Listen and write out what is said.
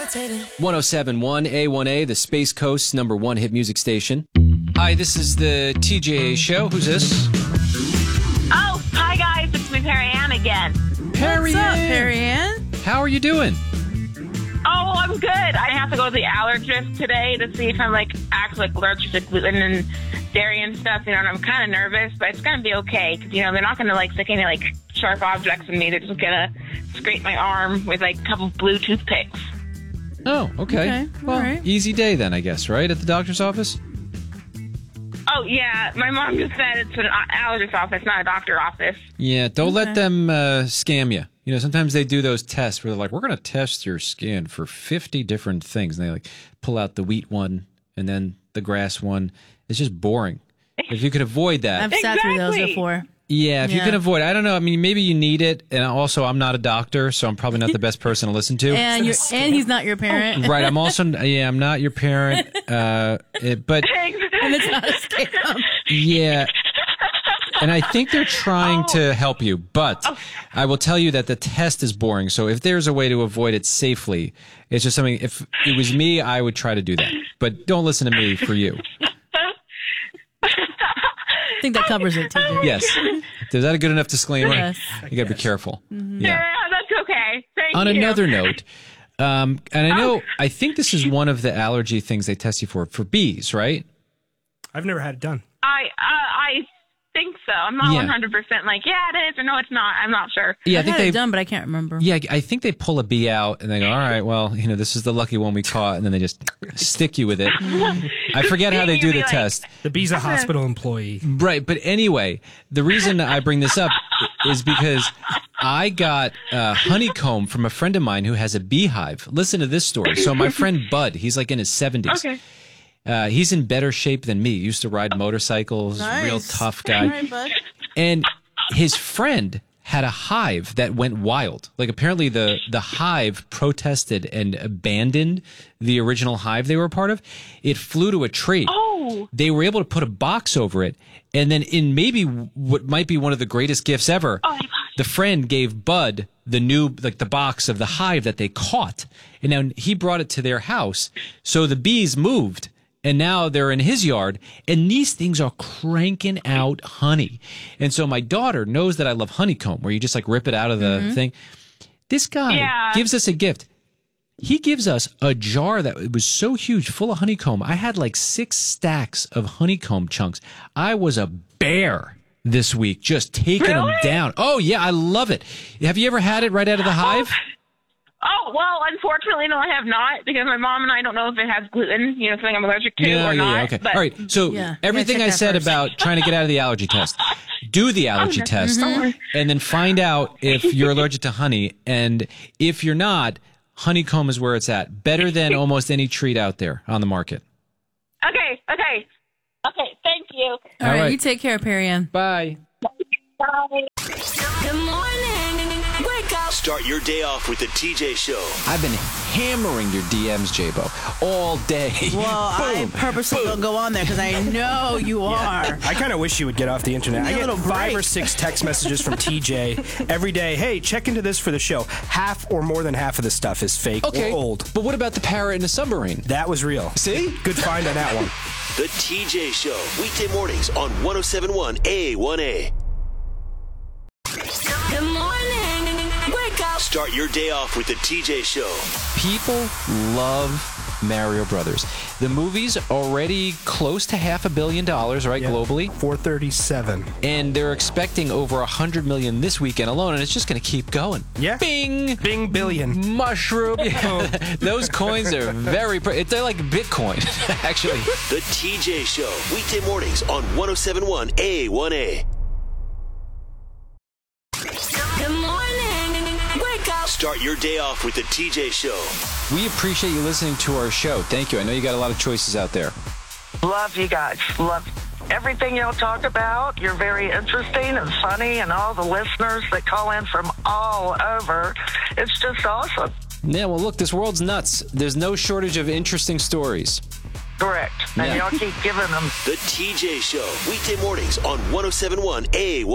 1071 A1A, the Space Coast's #1 hit music station. Hi, this is the TJA show. Who's this? Oh, hi guys, it's me, Perry Ann again. Perry What's up, Ann. Perry Ann? How are you doing? Oh, I'm good. I have to go to the allergist today to see if I'm actually allergic to gluten and dairy and stuff. And I'm kind of nervous, but it's gonna be okay because they're not gonna stick any sharp objects in me. They're just gonna scrape my arm with a couple of blue toothpicks. Oh, okay. Well, all right. easy day then, I guess, right? At the doctor's office? Oh yeah, my mom just said it's an allergist office, not a doctor office. Yeah, don't let them scam you. Sometimes they do those tests where they're like, we're going to test your skin for 50 different things. And they pull out the wheat one and then the grass one. It's just boring. If you could avoid that. I've sat through those before. Yeah, if you can avoid, I don't know. I mean, maybe you need it. And also, I'm not a doctor, so I'm probably not the best person to listen to. And he's not your parent. Right. I'm also, I'm not your parent. But And it's not a scam. yeah. And I think they're trying to help you, but I will tell you that the test is boring. So if there's a way to avoid it safely, it's just something, if it was me, I would try to do that. But don't listen to me for you. I think that covers it, TJ. Yes. Is that a good enough disclaimer? Yes. You got to be careful. Mm-hmm. Yeah. Yeah, that's okay. Thank you. On another note, and I think this is one of the allergy things they test you for bees, right? I've never had it done. I think so. I'm not 100% yeah, it is, or no, it's not. I'm not sure. Yeah, I think they've done, but I can't remember. Yeah, I think they pull a bee out and they go, all right, well, this is the lucky one we caught, and then they just stick you with it. I forget how they do the test. The bee's a hospital employee. Right, but anyway, the reason I bring this up is because I got honeycomb from a friend of mine who has a beehive. Listen to this story. So my friend Bud, he's in his 70s. Okay. He's in better shape than me. He used to ride motorcycles, Nice. real tough guy. All right, bud. And his friend had a hive that went wild. Apparently the hive protested and abandoned the original hive they were a part of. It flew to a tree. Oh. They were able to put a box over it. And then in maybe what might be one of the greatest gifts ever, the friend gave Bud the new, the box of the hive that they caught. And now he brought it to their house. So the bees moved. And now they're in his yard, and these things are cranking out honey. And so my daughter knows that I love honeycomb, where you just rip it out of the thing. This guy gives us a gift. He gives us a jar that was so huge, full of honeycomb. I had 6 stacks of honeycomb chunks. I was a bear this week, just taking them down. Oh, yeah, I love it. Have you ever had it right out of the hive? Oh, well, unfortunately, no, I have not, because my mom and I don't know if it has gluten, something I'm allergic to or not. Yeah, okay. But, all right, so everything I said about trying to get out of the allergy test, do the allergy test, and then find out if you're allergic to honey. And if you're not, honeycomb is where it's at. Better than almost any treat out there on the market. Okay, thank you. All right, right. you take care, Perry Ann. Bye. Bye. Good morning. Wake up. Start your day off with the TJ Show. I've been hammering your DMs, J-Bo, all day. Well, I purposely don't go on there because I know you are. I kind of wish you would get off the internet. I Need a get little 5 or break. 6 text messages from TJ every day. Hey, check into this for the show. Half or more than half of this stuff is fake or old. But what about the parrot in the submarine? That was real. See? Good find on that one. The TJ Show. Weekday mornings on 1071 A1A. Good morning. Wake up. Start your day off with the TJ Show. People love Mario Brothers. The movie's already close to $500 million, right, globally? 437. And they're expecting over $100 million this weekend alone, and it's just going to keep going. Yeah. Bing! Bing billion. Mushroom. Those coins are they're like Bitcoin, actually. The TJ Show. Weekday mornings on 1071 A1A. Good morning. Wake up. Start your day off with the TJ Show. We appreciate you listening to our show. Thank you. I know you got a lot of choices out there. Love you guys. Love everything y'all talk about. You're very interesting and funny, and all the listeners that call in from all over. It's just awesome. Yeah, well, look, this world's nuts. There's no shortage of interesting stories. Correct. And y'all keep giving them. The TJ Show. Weekday mornings on 1071 A1A.